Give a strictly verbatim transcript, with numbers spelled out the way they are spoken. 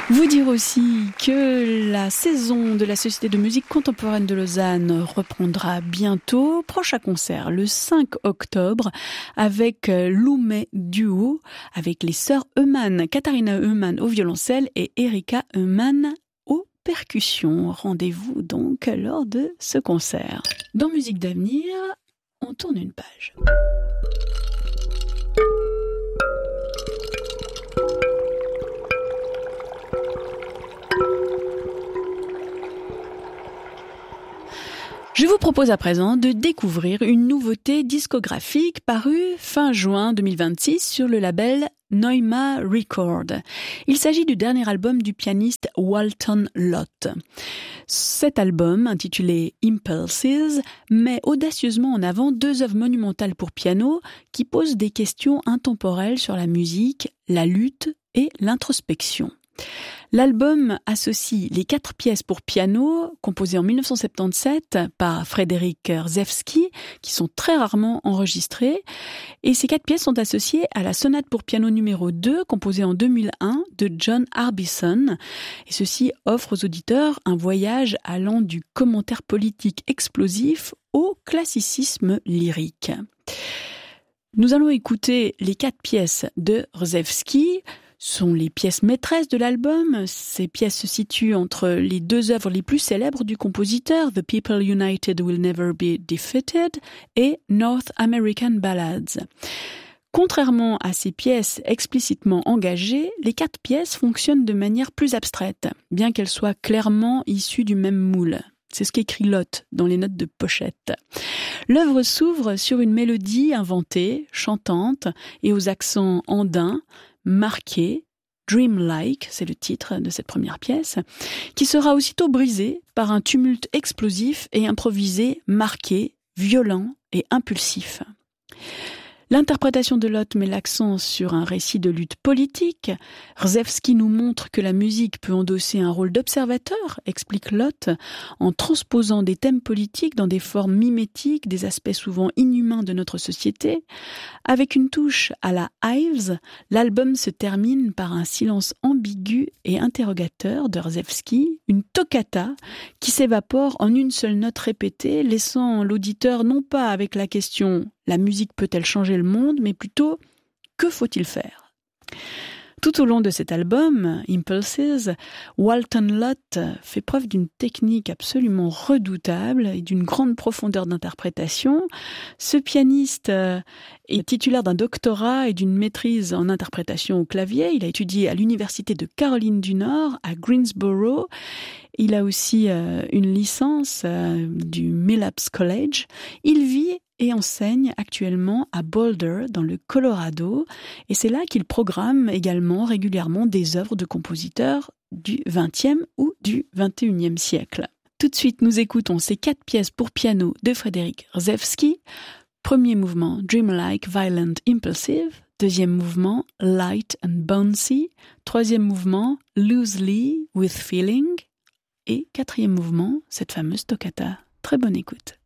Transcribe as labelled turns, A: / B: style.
A: Vous dire aussi que la saison de la Société de musique contemporaine de Lausanne reprendra bientôt. Prochain concert le cinq octobre avec Loumé Duo, avec les sœurs Eumann, Katharina Eumann au violoncelle et Erika Eumann aux percussions. Rendez-vous donc lors de ce concert. Dans Musique d'avenir, on tourne une page. Je vous propose à présent de découvrir une nouveauté discographique parue fin juin deux mille vingt-six sur le label Neuma Record. Il s'agit du dernier album du pianiste Walton Lott. Cet album, intitulé Impulses, met audacieusement en avant deux œuvres monumentales pour piano qui posent des questions intemporelles sur la musique, la lutte et l'introspection. L'album associe les quatre pièces pour piano composées en dix-neuf cent soixante-dix-sept par Frédéric Rzewski, qui sont très rarement enregistrées, et ces quatre pièces sont associées à la sonate pour piano numéro deux composée en deux mille un de John Harbison, et ceci offre aux auditeurs un voyage allant du commentaire politique explosif au classicisme lyrique. Nous allons écouter les quatre pièces de Rzewski, sont les pièces maîtresses de l'album. Ces pièces se situent entre les deux œuvres les plus célèbres du compositeur, The People United Will Never Be Defeated et North American Ballads. Contrairement à ces pièces explicitement engagées, les quatre pièces fonctionnent de manière plus abstraite, bien qu'elles soient clairement issues du même moule. C'est ce qu'écrit Lott dans les notes de pochette. L'œuvre s'ouvre sur une mélodie inventée, chantante et aux accents andins, marqué, Dreamlike, c'est le titre de cette première pièce, qui sera aussitôt brisé par un tumulte explosif et improvisé, marqué, violent et impulsif. L'interprétation de Lott met l'accent sur un récit de lutte politique. Rzewski nous montre que la musique peut endosser un rôle d'observateur, explique Lott, en transposant des thèmes politiques dans des formes mimétiques, des aspects souvent inhumains de notre société. Avec une touche à la Ives, l'album se termine par un silence ambigu et interrogateur de Rzewski, une toccata qui s'évapore en une seule note répétée, laissant l'auditeur non pas avec la question « La musique peut-elle changer le monde ?», mais plutôt « Que faut-il faire ?» Tout au long de cet album, Impulses, Walton Lott fait preuve d'une technique absolument redoutable et d'une grande profondeur d'interprétation. Ce pianiste est titulaire d'un doctorat et d'une maîtrise en interprétation au clavier. Il a étudié à l'Université de Caroline du Nord, à Greensboro. Il a aussi une licence du Milap's College. Il vit et enseigne actuellement à Boulder, dans le Colorado, et c'est là qu'il programme également régulièrement des œuvres de compositeurs du vingtième ou du vingt et unième siècle. Tout de suite, nous écoutons ces quatre pièces pour piano de Frédéric Rzewski. Premier mouvement, Dreamlike, Violent, Impulsive. Deuxième mouvement, Light and Bouncy. Troisième mouvement, Loosely, with Feeling. Et quatrième mouvement, cette fameuse toccata. Très bonne écoute.